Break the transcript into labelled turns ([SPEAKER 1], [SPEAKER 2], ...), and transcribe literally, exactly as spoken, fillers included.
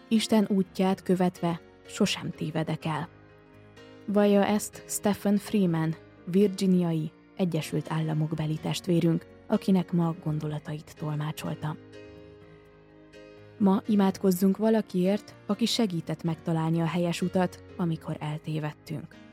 [SPEAKER 1] Isten útját követve sosem tévedek el. Vallja ezt Stephen Freeman, virginiai Egyesült Államok beli testvérünk, akinek ma gondolatait tolmácsolta. Ma imádkozzunk valakiért, aki segített megtalálni a helyes utat, amikor eltévedtünk.